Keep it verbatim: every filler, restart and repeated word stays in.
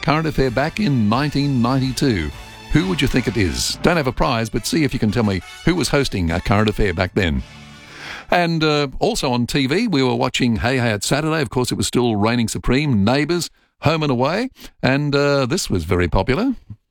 current affair back in nineteen ninety-two. Who would you think it is? Don't have a prize, but see if you can tell me who was hosting a current affair back then. And uh, also on T V, we were watching Hey Hey It's Saturday. Of course, it was still reigning supreme. Neighbours, Home and Away. And uh, this was very popular.